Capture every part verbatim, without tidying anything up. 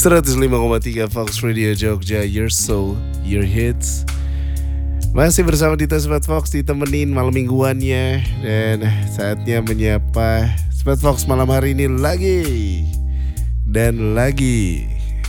seratus lima koma tiga Fox Radio Jogja, your soul, your hits. Masih bersama Dita Sobat Fox, ditemenin malam mingguannya. Dan saatnya menyapa Sobat Fox malam hari ini lagi dan lagi.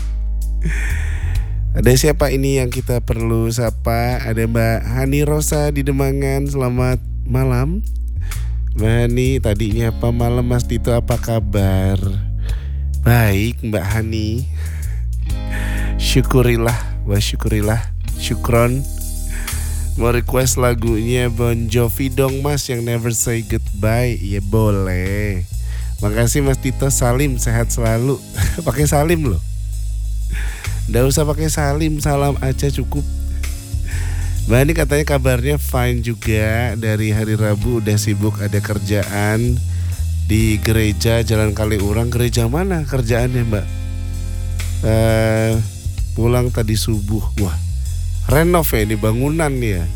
Ada siapa ini yang kita perlu sapa? Ada Mbak Hani Rosa di Demangan. Selamat malam Mbak Hani. Tadinya apa malam Mas Dito, apa kabar? Baik Mbak Hani. Syukurilah, wa syukurilah, syukron. Mau request lagunya Bon Jovi dong Mas, yang Never Say Goodbye. Ya boleh. Makasih Mas Tito. Salim, sehat selalu. Pakai salim loh. Nggak usah pakai salim, salam aja cukup. Mbak ini katanya kabarnya fine juga. Dari hari Rabu udah sibuk, ada kerjaan di gereja Jalan Kaliurang. Gereja mana kerjaannya Mbak? Uh, pulang tadi subuh. Wah, renov ya ini, bangunan nih ya.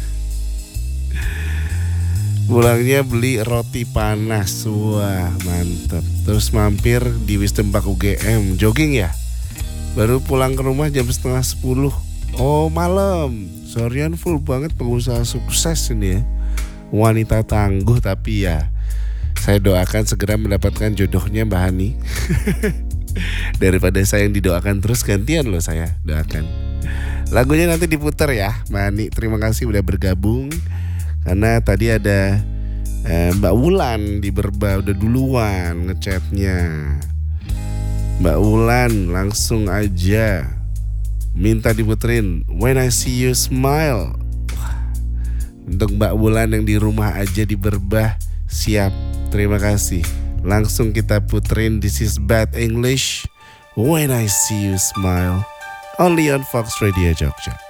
Pulangnya beli roti panas. Wah mantap. Terus mampir di Wisdom Park U G M. Jogging ya. Baru pulang ke rumah jam setengah sepuluh. Oh malam. Sorryan full banget, pengusaha sukses ini ya. Wanita tangguh, tapi ya saya doakan segera mendapatkan jodohnya Mbak Hani. Daripada saya yang didoakan terus, gantian loh saya doakan. Lagunya nanti diputar ya Mbak Hani. Terima kasih udah bergabung. Karena tadi ada eh, Mbak Wulan di Berba udah duluan ngechatnya. Mbak Wulan langsung aja minta diputerin When I See You Smile. Wah, untuk Mbak Wulan yang di rumah aja di Berba, siap. Terima kasih. Langsung kita puterin This Is Bad English, When I See You Smile, only on Fox Radio Jogja.